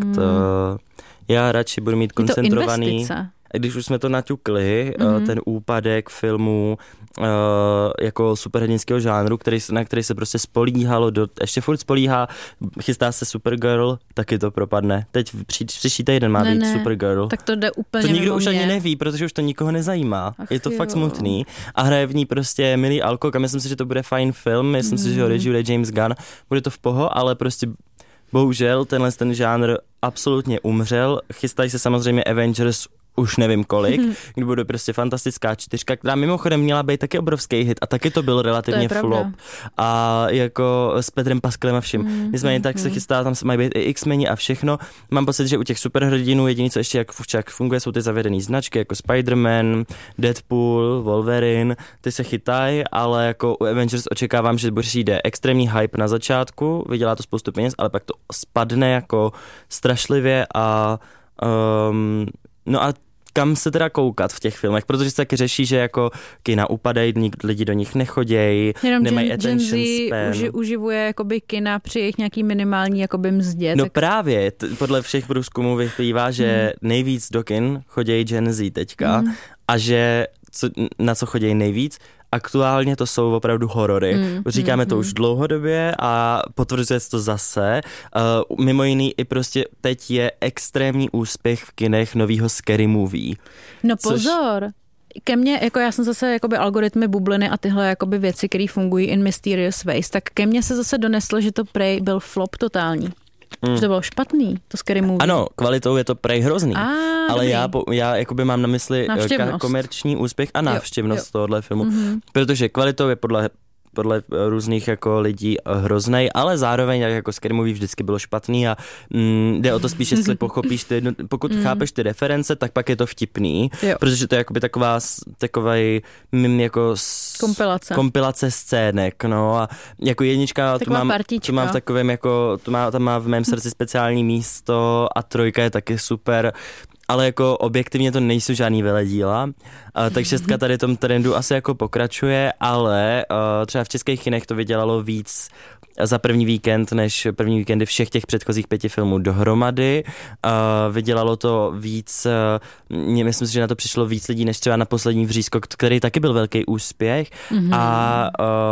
já radši budu mít koncentrovaný. Když už jsme to naťukli, ten úpadek filmů jako superhrdinského žánru, na který se prostě spolíhalo, ještě furt spolíhá, chystá se Supergirl, taky to propadne. Teď příští týden má být Supergirl. Tak to jde úplně to nikdo mimo už mě. ani neví, protože už to nikoho nezajímá. Je to fakt smutný. A hraje v ní prostě Millie Alcock a myslím si, že to bude fajn film, myslím si, že ho režíruje James Gunn. Bude to v poho, ale prostě bohužel ten žánr absolutně umřel. Chystají se samozřejmě Avengers už nevím kolik, kdy bude prostě fantastická 4, která mimochodem měla být taky obrovský hit a taky to byl relativně flop. A jako s Petrem Pascalem a vším. Nicméně tak se chystá, tam se mají být i X-meni a všechno. Mám pocit, že u těch superhrdinů jediné, co ještě jak funguje, jsou ty zavedené značky, jako Spider-Man, Deadpool, Wolverine, ty se chytají, ale jako u Avengers očekávám, že přijde extrémní hype na začátku, vydělá to spoustu peněz, ale pak to spadne jako strašlivě a no a kam se teda koukat v těch filmech, protože se taky řeší, že jako kina upadají, lidi do nich nechodějí, nemají attention span. Uživuje jakoby kina při jejich nějaký minimální jakoby mzdě. No tak... právě, podle všech průzkumů vyplývá, že nejvíc do kin chodějí Gen Z teďka a že na co chodějí nejvíc, aktuálně to jsou opravdu horory. Říkáme to už dlouhodobě a potvrzuje se to zase. Mimo jiný i prostě teď je extrémní úspěch v kinech novýho Scary Movie. No pozor! Ke mně, jako já jsem zase jakoby algoritmy bubliny a tyhle jakoby věci, které fungují in mysterious ways, tak ke mně se zase doneslo, že to prej byl flop totální. Že to bylo špatný, to Scary Movie. Ano, kvalitou je to prej hrozný. Ale dobrý. já jakoby mám na mysli komerční úspěch a návštěvnost tohohle filmu. Protože kvalitou je podle různých jako lidí hroznej, ale zároveň jako Scary Movie vždycky bylo špatný a jde o to spíš, jestli pochopíš pokud chápeš ty reference, tak pak je to vtipný, protože to je jakoby takovej jako kompilace scének, no a jako jednička tu mám v takovém jako, tam má v mém srdci speciální místo a 3 je taky super. ale jako objektivně to nejsou žádný veledíla, tak 6 tady tom trendu asi jako pokračuje, ale třeba v českých kinech to vydělalo víc za první víkend, než první víkendy všech těch předchozích 5 filmů dohromady. Vydělalo to víc, myslím si, že na to přišlo víc lidí, než třeba na Poslední vřízko, který taky byl velký úspěch a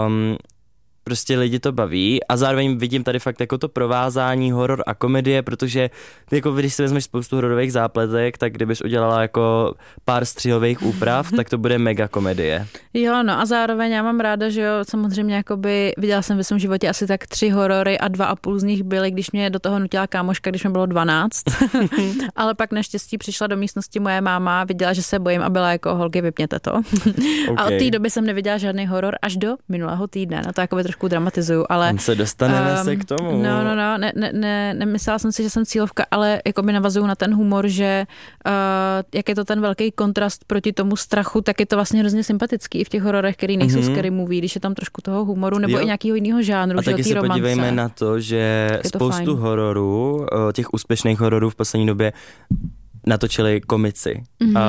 prostě lidi to baví a zároveň vidím tady fakt jako to provázání horor a komedie, protože jako když si vezmeš spoustu hororových zápletek, tak kdybys udělala jako pár střihových úprav, tak to bude mega komedie. Jo, no a zároveň já mám ráda, že jo, samozřejmě jakoby viděla jsem ve svém životě asi tak 3 horory a 2,5 z nich byly, když mě do toho nutila kámoška, když mi bylo 12. Ale pak naštěstí přišla do místnosti moje máma, viděla, že se bojím a byla jako holky, vypněte to. Okay. A od té doby jsem neviděla žádný horor až do minulého týdne. No to jakoby trošku dramatizuju, ale... Tam se dostaneme se k tomu. Nemyslela jsem si, že jsem cílovka, ale jakoby navazuju na ten humor, že jak je to ten velký kontrast proti tomu strachu, tak je to vlastně hrozně sympatický i v těch hororech, který nejsou scary movie, když je tam trošku toho humoru nebo i nějakého jiného žánru, a že taky se romance. Podívejme na to, že spoustu hororů, těch úspěšných hororů v poslední době natočili komici.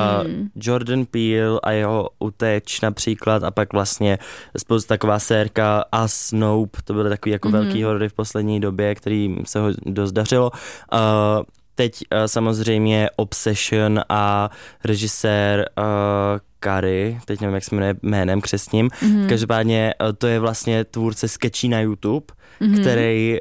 Jordan Peele a jeho Uteč například a pak vlastně spoustu taková sérka Us, Nope, to byly takový jako velký horory v poslední době, kterým se ho dost dařilo. Teď samozřejmě Obsession a režisér Kari, teď nevím, jak se jmenuje jménem křestním. Každopádně to je vlastně tvůrce sketchí na YouTube, který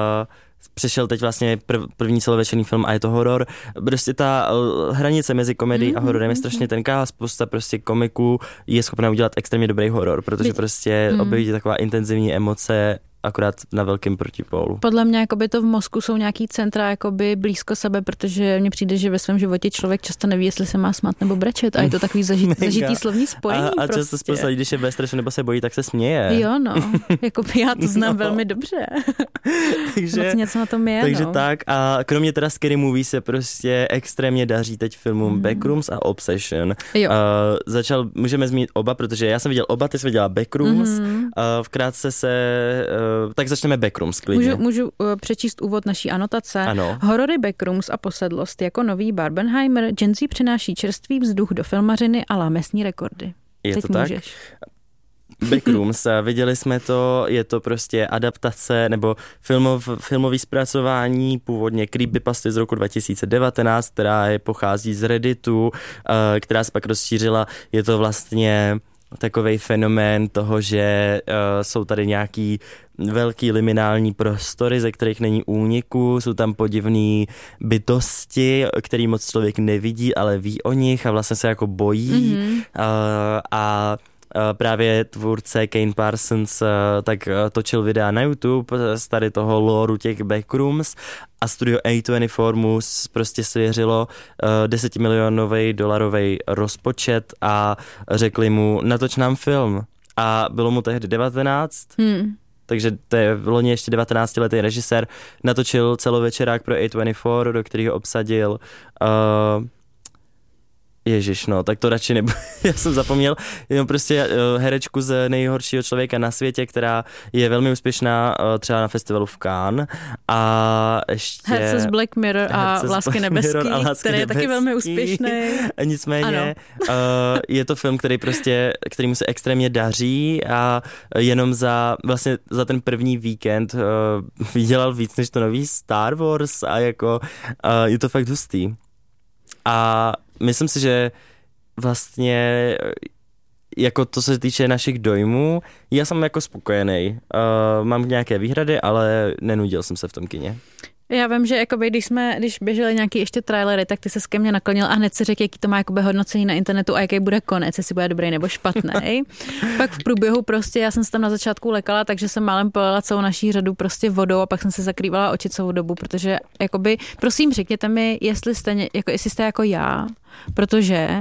přešel teď vlastně první celovečerní film a je to horor. Prostě ta hranice mezi komedií a hororem je strašně tenká, spousta prostě komiků je schopná udělat extrémně dobrý horor, protože prostě objeví taková intenzivní emoce akorát na velkém protipólu. Podle mě jakoby to v mozku jsou nějaký centra jakoby blízko sebe, protože mně přijde, že ve svém životě člověk často neví, jestli se má smát nebo brečet a je to takový zažitý slovní spojení. A často prostě. Spousta lidí, když je ve stresu nebo se bojí, tak se směje. Jo, no. Jakoby já to znám velmi dobře. Takže moc něco na tom je. Takže tak a kromě teda scary movie se prostě extrémně daří teď filmům Backrooms a Obsession. Můžeme zmínit oba, protože já jsem viděl oba, ty jsi viděla Backrooms. Vkrátce tak začneme Backrooms klidně. Můžu přečíst úvod naší anotace. Ano. Horory Backrooms a posedlost jako nový Barbenheimer, Gen Z přináší čerstvý vzduch do filmařiny a lámesní rekordy. Je teď to tak? Můžeš. Backrooms, viděli jsme to, je to prostě adaptace nebo filmový zpracování původně creepypasty z roku 2019, která pochází z Redditu, která se pak rozšířila. Je to vlastně takovej fenomén toho, že jsou tady nějaký velký liminální prostory, ze kterých není úniku, jsou tam podivné bytosti, který moc člověk nevidí, ale ví o nich a vlastně se jako bojí. A právě tvůrce Kane Parsons tak točil videa na YouTube z tady toho lore těch Backrooms a studio A24 mu prostě svěřilo $10 milionový rozpočet a řekli mu, natoč nám film. A bylo mu tehdy 19, takže to je loni ještě 19letý režisér, natočil celovečerák pro A24, do kterého obsadil Ježiš, no, tak to radši nebudu, já jsem zapomněl, jenom prostě herečku z Nejhoršího člověka na světě, která je velmi úspěšná třeba na festivalu v Cannes a ještě... Herce z Black Mirror a Lásky nebeský, který je taky velmi úspěšný. Nicméně je to film, kterýmu se extrémně daří a jenom za ten první víkend vydělal víc než to nový Star Wars a jako je to fakt hustý. A myslím si, že vlastně jako to se týče našich dojmů, já jsem jako spokojený. Mám nějaké výhrady, ale nenudil jsem se v tom kině. Já vím, že jakoby, když běžely nějaký ještě trailery, tak ty se ke mně naklonil a hned si řekl, jaký to má jakoby hodnocení na internetu a jaký bude konec, jestli bude dobrý nebo špatný. Pak v průběhu prostě, já jsem se tam na začátku lekala, takže jsem málem polila celou naší řadu prostě vodou a pak jsem se zakrývala oči celou dobu, protože jakoby, prosím řekněte mi, jestli jste jako já, protože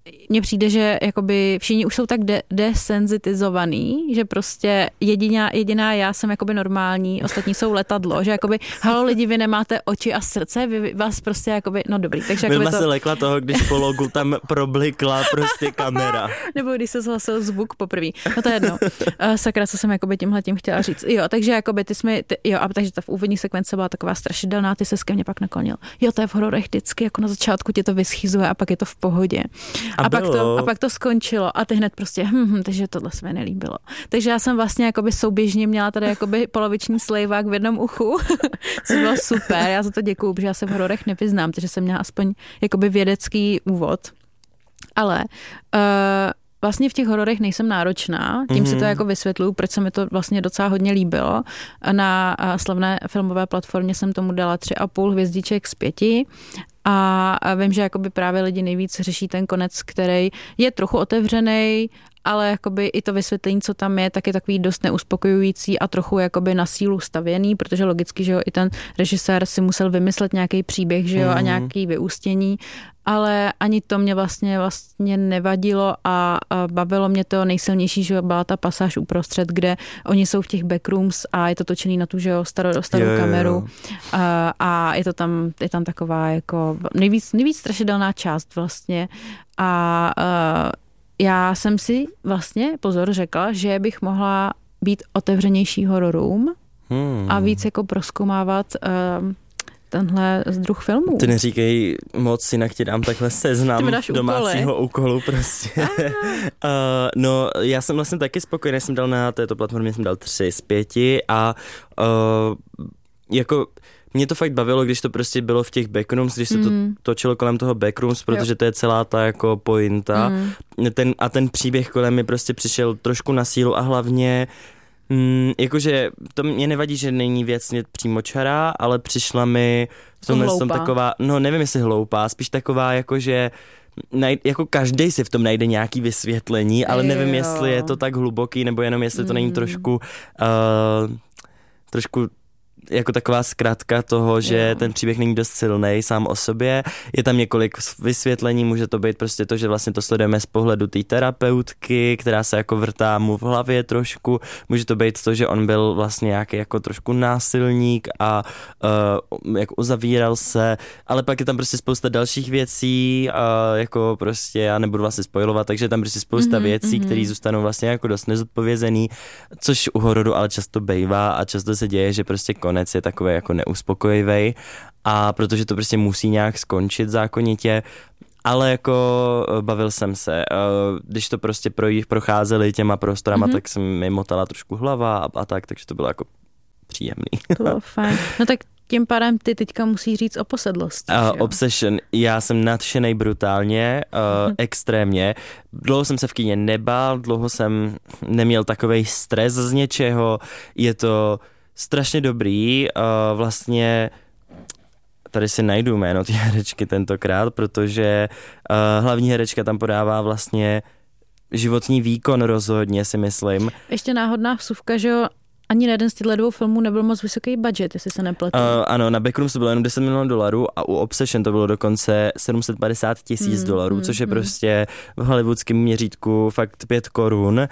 mně přijde, že jakoby všichni už jsou tak desenzitizovaný, že prostě jediná já jsem jakoby normální, ostatní jsou letadlo, že jakoby halo lidi, vy nemáte oči a srdce, vy vás prostě jakoby, no dobrý. Takže Vilma se lekla toho, když po logu tam problikla prostě kamera. Nebo když se zhlasil zvuk poprvé. No to je jedno. Sakra, co jsem jakoby tímhletím chtěla říct. Jo, takže jakoby takže ta v úvodní sekvence byla taková strašidelná, ty se ke mně pak naklonil. Jo, to je v hororech vždycky, jako na začátku tě to vyschýzuje a pak je to v pohodě. A pak to skončilo a ty hned prostě, takže tohle se mi nelíbilo. Takže já jsem vlastně jakoby souběžně měla tady jakoby poloviční slejvák v jednom uchu, což bylo super, já za to děkuju, protože já se v hororech nevyznám, takže jsem měla aspoň jakoby vědecký úvod. Ale vlastně v těch hororech nejsem náročná, tím si to jako vysvětluju, proč se mi to vlastně docela hodně líbilo. Na slavné filmové platformě jsem tomu dala 3,5 hvězdiček z 5 a vím, že jakoby právě lidi nejvíc řeší ten konec, který je trochu otevřený, ale jakoby i to vysvětlení, co tam je, tak je takový dost neuspokojující a trochu jakoby na sílu stavěný, protože logicky, že jo, i ten režisér si musel vymyslet nějaký příběh, že jo, a nějaký vyústění, ale ani to mě vlastně nevadilo a bavilo mě to nejsilnější, že byla ta pasáž uprostřed, kde oni jsou v těch backrooms a je to točený na tu, že jo, starou kameru a je tam taková jako nejvíc strašidelná část vlastně a já jsem si vlastně řekla, že bych mohla být otevřenější hororům a víc jako prozkoumávat tenhle druh filmů. Ty neříkej moc, jinak ti dám takhle seznam domácího úkolu prostě. No, já jsem vlastně taky spokojený, jsem dal na této platformě, jsem dal 3 z 5 a jako mě to fakt bavilo, když to prostě bylo v těch backrooms, když se to točilo kolem toho backrooms, protože to je celá ta jako pointa. Ten příběh kolem mi prostě přišel trošku na sílu a hlavně jakože to mě nevadí, že není věcně přímočará, ale přišla mi v tomhle tom taková, no nevím jestli hloupá, spíš taková jakože jako každej si v tom najde nějaký vysvětlení, ale nevím, jestli je to tak hluboký, nebo jenom jestli to není trošku jako taková zkratka toho, že ten příběh není dost silnej sám o sobě. Je tam několik vysvětlení, může to být prostě to, že vlastně to sledujeme z pohledu té terapeutky, která se jako vrtá mu v hlavě trošku. Může to být to, že on byl vlastně nějaký jako trošku násilník a jako uzavíral se, ale pak je tam prostě spousta dalších věcí, jako prostě já nebudu vlastně spoilovat, takže je tam prostě spousta věcí, které zůstanou vlastně jako dost nezodpovězený, což u hororu ale často bejvá a často se děje, že prostě konec je takový jako neuspokojivý a protože to prostě musí nějak skončit zákonitě, ale jako bavil jsem se. Když to prostě procházeli těma prostorama, tak se mi motala trošku hlava a tak, takže to bylo jako příjemný. To bylo fajn. No tak tím pádem ty teďka musí říct o posedlosti. Obsession. Já jsem nadšenej brutálně, extrémně. Dlouho jsem se v kině nebál, dlouho jsem neměl takovej stres z něčeho. Je to strašně dobrý, vlastně tady si najdu jméno té herečky tentokrát, protože hlavní herečka tam podává vlastně životní výkon rozhodně, si myslím. Ještě náhodná vsuvka, že jo, ani na jeden z těchto 2 filmů nebyl moc vysoký budget, jestli se nepletu. Ano, na Backrooms to bylo jenom $10 milionů a u Obsession to bylo dokonce $750,000, což je prostě v hollywoodském měřítku fakt 5 korun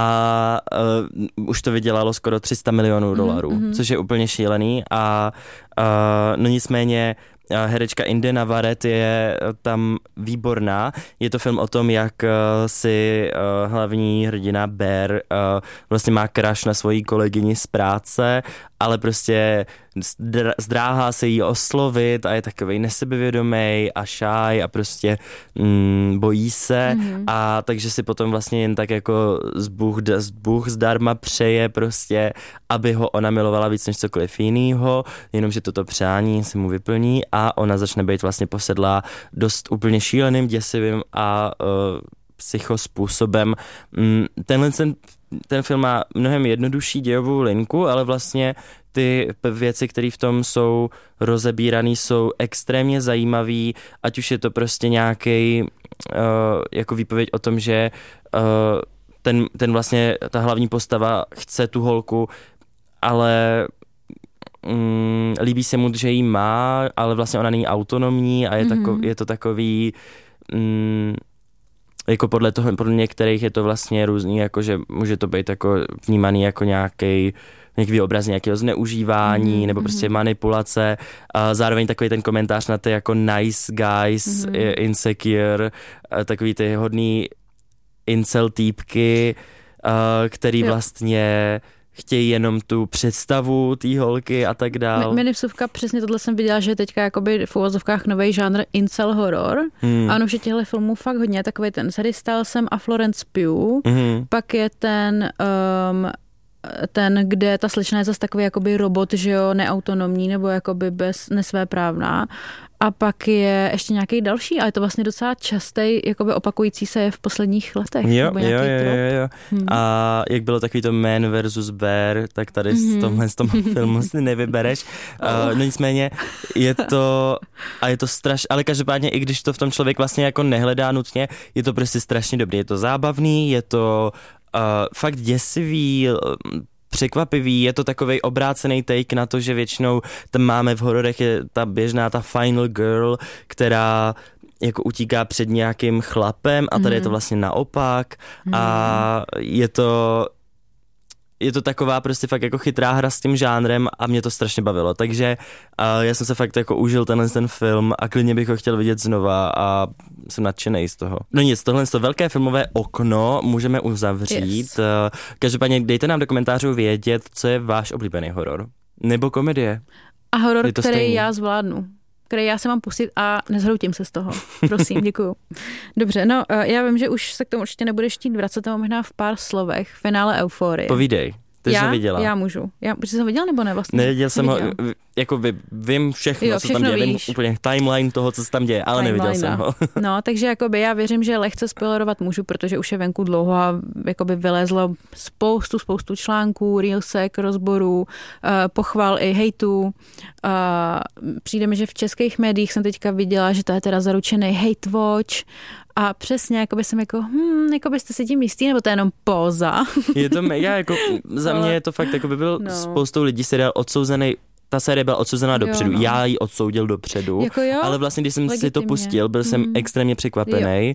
a už to vydělalo skoro $300 milionů, což je úplně šílený a no nicméně herečka Inde Navaret je tam výborná. Je to film o tom, jak si hlavní hrdina Bear vlastně má crush na svojí kolegyni z práce, ale prostě zdráhá se jí oslovit a je takovej nesebevědomý a shy a prostě bojí se a takže si potom vlastně jen tak jako Bůh zdarma přeje prostě, aby ho ona milovala víc než cokoliv jinýho, jenomže toto přání se mu vyplní a ona začne být vlastně posedlá dost úplně šíleným, děsivým a psychospůsobem. Ten film má mnohem jednodušší dějovou linku, ale vlastně ty věci, které v tom jsou rozebírané, jsou extrémně zajímavý, ať už je to prostě nějaký jako výpověď o tom, že ten vlastně, ta hlavní postava chce tu holku, ale líbí se mu, že jí má, ale vlastně ona není autonomní a je to takový jako podle některých je to vlastně různý, jako že může to být jako vnímaný jako nějaký obraz nějakého zneužívání nebo prostě manipulace. A zároveň takový ten komentář na ty jako nice guys, insecure, takový ty hodný incel týpky, který vlastně chtějí jenom tu představu té holky a tak dál. Minivsuvka, přesně tohle jsem viděla, že je teďka jakoby v uvozovkách nový žánr incel horror. A ono, že těchto filmů fakt hodně, takový ten s Harry Stylesem a Florence Pugh. Pak je ten, kde ta slečna je zase takový jakoby robot, že jo, neautonomní nebo jakoby nesvéprávná. A pak je ještě nějaký další, a je to vlastně docela častý, jakoby opakující se je v posledních letech. Jo. A jak bylo takový to Man versus Bear, tak tady z tomhle filmu si nevybereš. No nicméně je to strašně, ale každopádně, i když to v tom člověk vlastně jako nehledá nutně, je to prostě strašně dobrý. Je to zábavný, je to fakt děsivý, překvapivý, je to takovej obrácený take na to, že většinou tam máme v hororech je ta běžná, ta final girl, která jako utíká před nějakým chlapem a tady je to vlastně naopak a je to taková prostě fakt jako chytrá hra s tím žánrem a mě to strašně bavilo, takže já jsem se fakt jako užil ten film a klidně bych ho chtěl vidět znova a jsem nadšenej z toho. No nic, tohle velké filmové okno můžeme uzavřít. Yes. Každopádně dejte nám do komentářů vědět, co je váš oblíbený horor. Nebo komedie. A horor, který já zvládnu. Který já se mám pustit a nezhroutím se z toho. Prosím, děkuju. Dobře, no já vím, že už se k tomu určitě nebudeš chtít vracet, to možná v pár slovech. Finále Euforie. Povídej. Ty jsi viděla. Já můžu. Jsi ho viděl nebo ne vlastně? Neviděl jsem ho, jako vím všechno, co tam děje, vím úplně timeline toho, co se tam děje, ale neviděl jsem ho. No, takže jakoby já věřím, že lehce spoilerovat můžu, protože už je venku dlouho a jakoby vylezlo spoustu článků, reelsek, rozborů, pochval i hejtů. Přijde mi, že v českých médiích jsem teďka viděla, že to je teda zaručený hate watch. A přesně, jakoby jsem jako byste si tím jistý, nebo to je jenom póza? Je to mega, jako za mě je to fakt, jako by byl spoustou lidí seriál odsouzený, ta série byla odsouzená dopředu, já ji odsoudil dopředu, jako ale vlastně, když jsem legitimně si to pustil, byl jsem extrémně překvapený.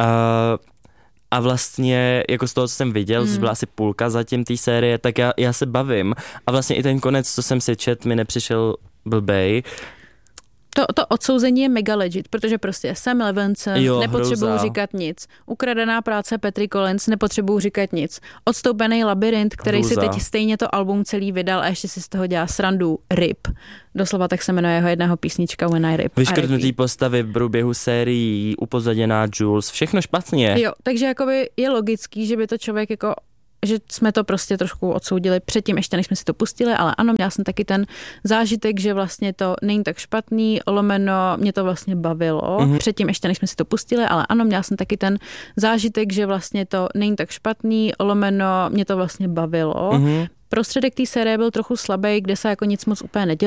A vlastně, jako z toho, co jsem viděl, což byla asi půlka zatím té série, tak já se bavím. A vlastně i ten konec, co jsem si čet, mi nepřišel blbej. To odsouzení je mega legit, protože prostě Sam Levinson, nepotřebuju říkat nic. Ukradená práce Petry Collins, nepotřebuju říkat nic. Odstoupený labyrint, který si teď stejně to album celý vydal a ještě si z toho dělá srandu, RIP. Doslova tak se jmenuje jeho jedného písnička When I Rip. Vyškrtnutý postavy v průběhu sérií, upozaděná Jules, všechno špatně. Jo, takže jakoby je logický, že by to člověk jako že jsme to prostě trošku odsoudili předtím, ještě než jsme si to pustili, ale ano, měla jsem taky ten zážitek, že vlastně to není tak špatný, lomeno mě to vlastně bavilo. Předtím, ještě než jsme si to pustili, ale ano, měla jsem taky ten zážitek, že vlastně to není tak špatný, lomeno mě to vlastně bavilo. Prostředek té série byl trochu slabý, kde se jako nic moc úplně nedělo.